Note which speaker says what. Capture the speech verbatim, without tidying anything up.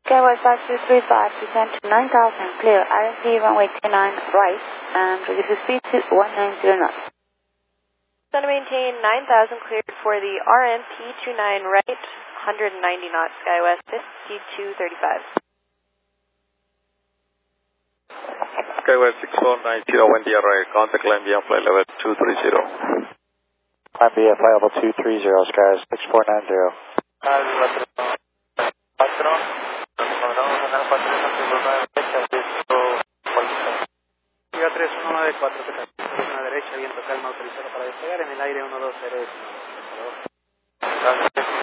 Speaker 1: Skyway five two three five, descend to nine thousand, clear, R M P runway two nine right, and reduce the speed to one ninety knots.
Speaker 2: Going to maintain nine thousand, cleared for the R M P two nine right, one hundred ninety knots, SkyWest fifty-two thirty-five.
Speaker 3: SkyWest six four nine zero, one D R right, contact line beyond flight level two three zero.
Speaker 4: Climb via flight level two three zero, SkyWest six four nine zero.
Speaker 5: tres uno nueve cuatro, una derecha, viento calma autorizado para despegar en el aire uno dos cero.